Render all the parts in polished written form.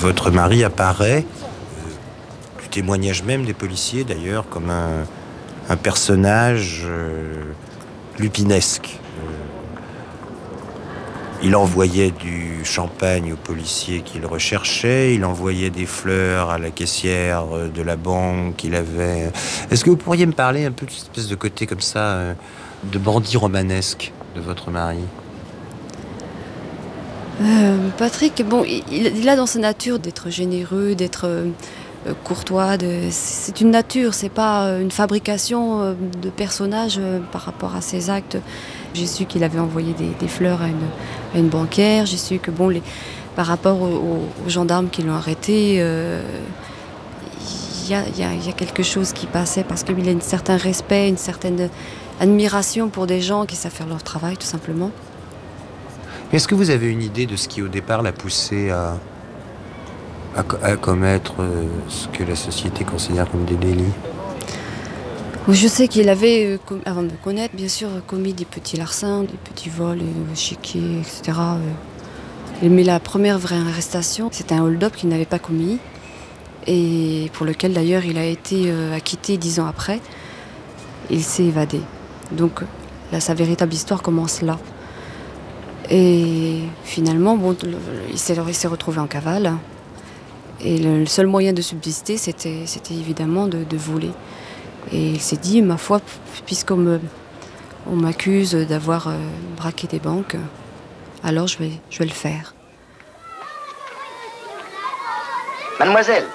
Votre mari apparaît, du témoignage même des policiers d'ailleurs, comme un personnage lupinesque. Il envoyait du champagne aux policiers qu'il recherchait, il envoyait des fleurs à la caissière de la banque qu'il avait. Est-ce que vous pourriez me parler un peu de cette espèce de côté comme ça, de bandit romanesque de votre mari ? Patrick, bon, il a dans sa nature d'être généreux, d'être courtois. C'est une nature, c'est pas une fabrication de personnage par rapport à ses actes. J'ai su qu'il avait envoyé des fleurs à une banquière. J'ai su que par rapport aux gendarmes qui l'ont arrêté, il y a quelque chose qui passait parce qu'il a un certain respect, une certaine admiration pour des gens qui savent faire leur travail, tout simplement. Est-ce que vous avez une idée de ce qui au départ l'a poussé à commettre ce que la société considère comme des délits ? Je sais qu'il avait, avant de me connaître, bien sûr, commis des petits larcins, des petits vols, chéquiers, etc. Mais la première vraie arrestation, c'était un hold-up qu'il n'avait pas commis et pour lequel d'ailleurs il a été acquitté 10 ans après. Il s'est évadé. Donc là, sa véritable histoire commence là. Et finalement, il s'est retrouvé en cavale. Et le seul moyen de subsister, c'était évidemment de voler. Et il s'est dit, ma foi, puisqu'on m'accuse d'avoir braqué des banques, alors je vais le faire. Mademoiselle,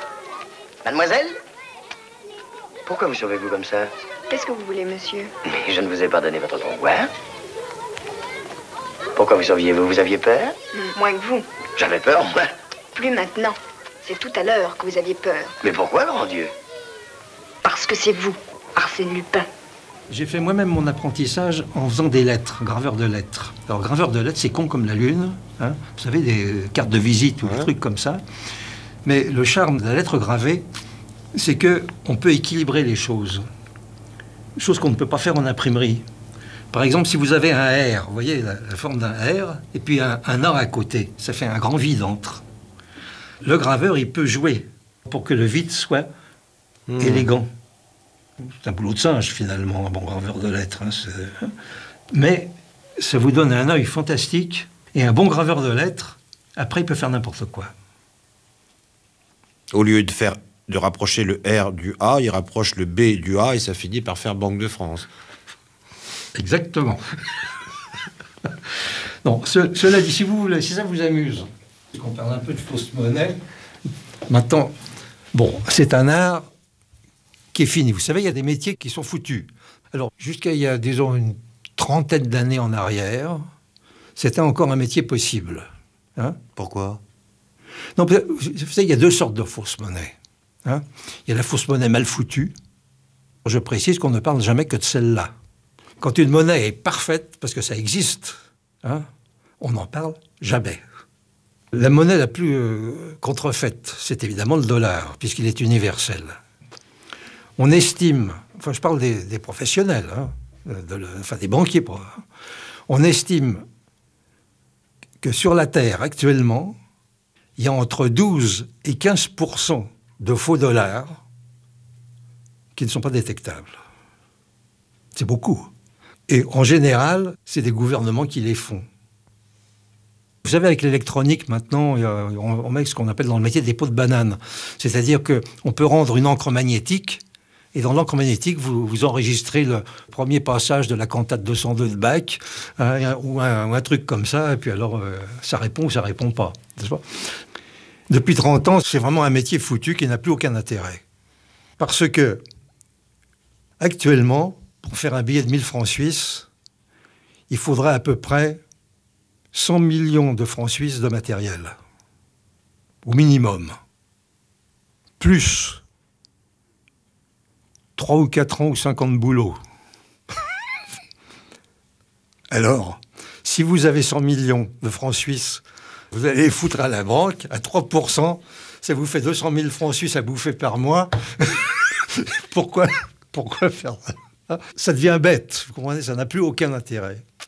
pourquoi me surveillez-vous comme ça? Qu'est-ce que vous voulez, monsieur? Mais je ne vous ai pas donné votre pourboire. Pourquoi vous surveillez-vous? Vous aviez peur? Moins que vous. J'avais peur, moi. Plus maintenant. C'est tout à l'heure que vous aviez peur. Mais pourquoi, grand Dieu? Parce que c'est vous, Arsène Lupin. J'ai fait moi-même mon apprentissage en faisant des lettres, graveur de lettres. Alors, graveur de lettres, c'est con comme la lune. Hein, vous savez, des cartes de visite ou des trucs comme ça. Mais le charme de la lettre gravée, c'est qu'on peut équilibrer les choses. Chose qu'on ne peut pas faire en imprimerie. Par exemple, si vous avez un R, vous voyez la forme d'un R, et puis un A à côté, ça fait un grand vide entre. Le graveur, il peut jouer pour que le vide soit élégant. C'est un boulot de singe, finalement, un bon graveur de lettres. Hein, mais ça vous donne un œil fantastique, et un bon graveur de lettres, après, il peut faire n'importe quoi. Au lieu de rapprocher le R du A, il rapproche le B du A, et ça finit par faire Banque de France. Exactement. Non, cela dit, si ça vous amuse, qu'on parle un peu de fausse monnaie, maintenant, bon, c'est un art qui est fini. Vous savez, il y a des métiers qui sont foutus. Alors, jusqu'à il y a, disons, une trentaine d'années en arrière, c'était encore un métier possible. Hein? Pourquoi ? Non, vous savez, il y a deux sortes de fausses monnaies. Hein? Il y a la fausse monnaie mal foutue. Je précise qu'on ne parle jamais que de celle-là. Quand une monnaie est parfaite, parce que ça existe, hein, on n'en parle jamais. La monnaie la plus contrefaite, c'est évidemment le dollar, puisqu'il est universel. On estime, enfin je parle des professionnels, hein, des banquiers, on estime que sur la Terre, actuellement, il y a entre 12 et 15% de faux dollars qui ne sont pas détectables. C'est beaucoup. Et en général, c'est des gouvernements qui les font. Vous savez, avec l'électronique, maintenant, on met ce qu'on appelle dans le métier des pots de banane. C'est-à-dire qu'on peut rendre une encre magnétique, et dans l'encre magnétique, vous enregistrez le premier passage de la cantate 202 de Bach, ou un truc comme ça, et puis alors, ça répond ou ça répond pas. N'est-ce pas ? Depuis 30 ans, c'est vraiment un métier foutu qui n'a plus aucun intérêt. Parce que, actuellement, pour faire un billet de 1000 francs suisses, il faudrait à peu près 100 millions de francs suisses de matériel. Au minimum. Plus 3 ou 4 ans ou 5 ans de boulot. Alors, si vous avez 100 millions de francs suisses, vous allez les foutre à la banque, à 3%, ça vous fait 200 000 francs suisses à bouffer par mois. Pourquoi faire ça ? Ça devient bête, vous comprenez, ça n'a plus aucun intérêt.